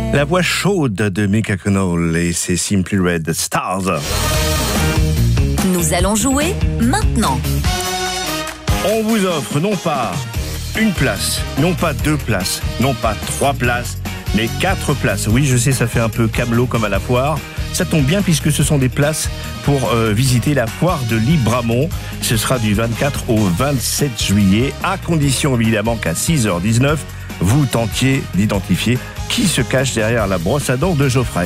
La voix chaude de Mika Connell et c'est Simply Red Stars. Nous allons jouer maintenant. On vous offre non pas une place, non pas 2 places, non pas 3 places, mais 4 places. Oui, je sais, ça fait un peu camelot comme à la foire. Ça tombe bien puisque ce sont des places pour visiter la foire de Libramont. Ce sera du 24 au 27 juillet, à condition évidemment qu'à 6h19, vous tentiez d'identifier qui se cache derrière la brosse à dents de Geoffrey.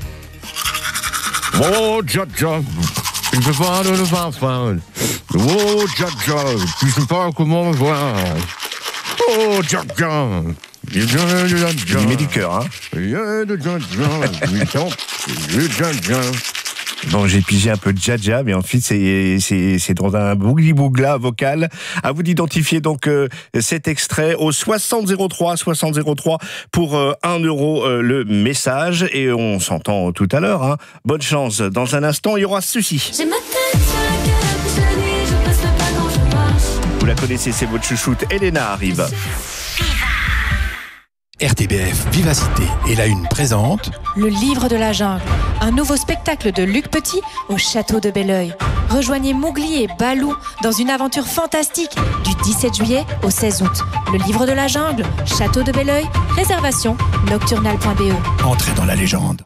Oh, Jaja, je veux voir le vin. Oh, Jaja, tu sais pas comment voir. Oh, Jaja. Il met du cœur, hein. Bon, j'ai pigé un peu de Jaja, mais ensuite c'est dans un bougli-bougla vocal. À vous d'identifier donc cet extrait au 6003 pour 1 euro le message. Et on s'entend tout à l'heure, hein. Bonne chance. Dans un instant, il y aura ceci. J'ai ma tête sur la gueule, puis je la nuit, je passe le pas quand je marche. Vous la connaissez, c'est votre chouchoute. Elena arrive. RTBF Vivacité et la Une présente Le Livre de la Jungle, un nouveau spectacle de Luc Petit au château de Belleuil. Rejoignez Mowgli et Balou dans une aventure fantastique du 17 juillet au 16 août. Le Livre de la Jungle, château de Belleuil, réservation nocturnal.be. Entrez dans la légende.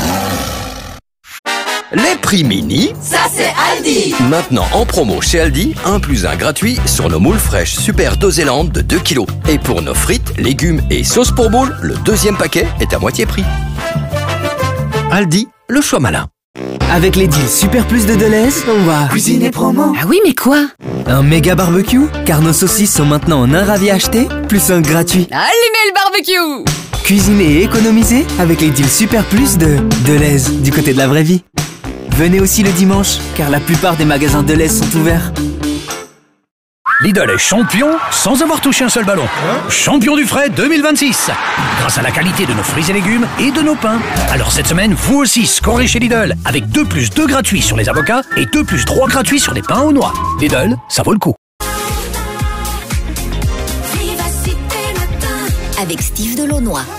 Les prix mini, Ça, c'est Aldi. maintenant en promo chez Aldi, 1 + 1 gratuit sur nos moules fraîches Super Doséland de 2 kg. Et pour nos frites, légumes et sauces pour moules, le 2e paquet est à moitié prix. Aldi, le choix malin. Avec les deals Super Plus de Deleuze, on va cuisiner promo. Ah oui, mais quoi? Un méga barbecue, car nos saucisses sont maintenant en un ravi acheté, plus un gratuit. Allumez le barbecue. Cuisiner et économiser avec les deals Super Plus de Deleuze, du côté de la vraie vie. Venez aussi le dimanche, car la plupart des magasins Deleuze sont ouverts. Lidl est champion sans avoir touché un seul ballon. Champion du frais 2026. Grâce à la qualité de nos fruits et légumes et de nos pains. Alors cette semaine, vous aussi scorez chez Lidl avec 2 + 2 gratuits sur les avocats et 2 + 3 gratuits sur les pains aux noix. Lidl, ça vaut le coup. Vivacité matin. Avec Steve Delaunoy.